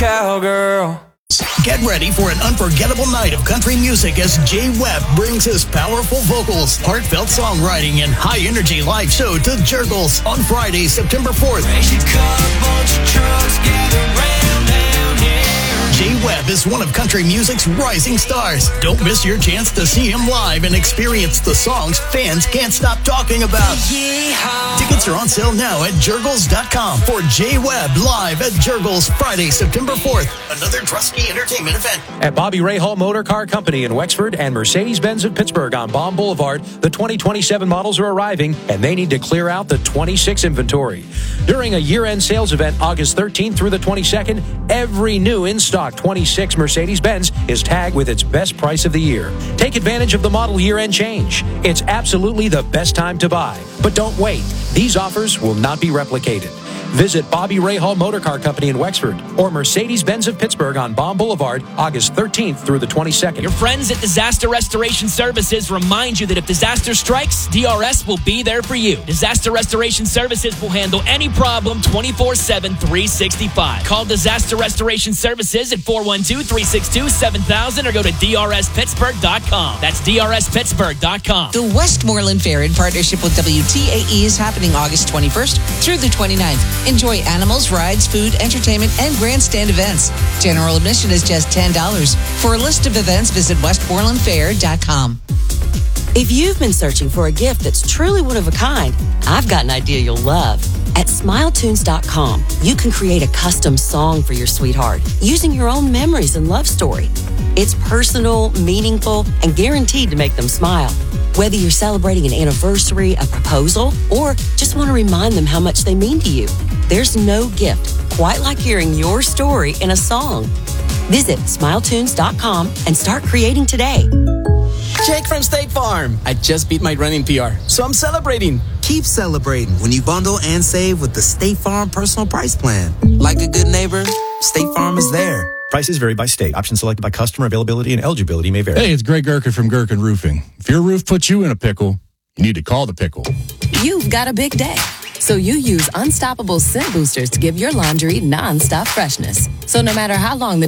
cowgirl. Get ready for an unforgettable night of country music as Jay Webb brings his powerful vocals, heartfelt songwriting, and high-energy live show to Jurgles on Friday, September 4th. Jay Webb is one of country music's rising stars. Don't miss your chance to see him live and experience the songs fans can't stop talking about. Yeehaw. Tickets are on sale now at Jurgles.com for Jay Webb live at Jurgles Friday, September 4th. Another Trusky Entertainment event. At Bobby Rahal Motor Car Company in Wexford and Mercedes-Benz of Pittsburgh on Baum Boulevard, the 2027 models are arriving, and they need to clear out the 26 inventory. During a year-end sales event August 13th through the 22nd, every new in-stock 26 Mercedes-Benz is tagged with its best price of the year. Take advantage of the model year-end change. It's absolutely the best time to buy. But don't wait. These offers will not be replicated. Visit Bobby Rahal Motor Car Company in Wexford or Mercedes-Benz of Pittsburgh on Baum Boulevard, August 13th through the 22nd. Your friends at Disaster Restoration Services remind you that if disaster strikes, DRS will be there for you. Disaster Restoration Services will handle any problem 24/7, 365. Call Disaster Restoration Services at 412-362-7000 or go to drspittsburgh.com. That's drspittsburgh.com. The Westmoreland Fair in partnership with WTAE is happening August 21st through the 29th. Enjoy animals, rides, food, entertainment, and grandstand events. General admission is just $10. For a list of events, visit westmorelandfair.com. If you've been searching for a gift that's truly one of a kind, I've got an idea you'll love. At SmileTunes.com, you can create a custom song for your sweetheart using your own memories and love story. It's personal, meaningful, and guaranteed to make them smile. Whether you're celebrating an anniversary, a proposal, or just want to remind them how much they mean to you, there's no gift quite like hearing your story in a song. Visit SmileTunes.com and start creating today. Jake from State Farm. I just beat my running PR, so I'm celebrating. Keep celebrating when you bundle and save with the State Farm Personal Price Plan. Like a good neighbor, State Farm is there. Prices vary by state. Options selected by customer. Availability and eligibility may vary. Hey, it's Greg Gherkin from Gherkin Roofing. If your roof puts you in a pickle, you need to call the pickle. You've got a big day, so you use Unstoppable Scent Boosters to give your laundry non-stop freshness. So no matter how long the